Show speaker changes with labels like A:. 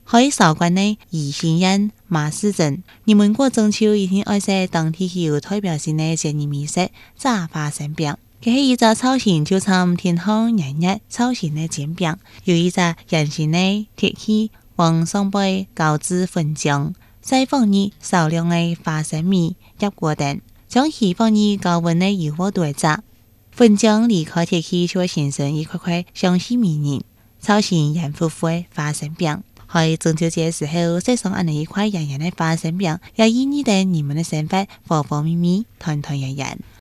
A: 喺韶關呢宜興縣馬市鎮，你們過中秋一定愛食當地具有代表性的節日美食炸花生餅。佢係一隻造型就像天空日日造型的煎餅，有一隻圓形的鐵器往上背澆置粉漿，再放入少量的花生米入鍋等，將其放入高溫的油鍋裏炸。粉漿離開鐵器就會形成一塊塊香氣迷人、造型圓乎乎的花生餅。喺中秋節時候食上咁樣一塊圓圓的花生餅，也意味著你們的生活方方面面團團圓圓。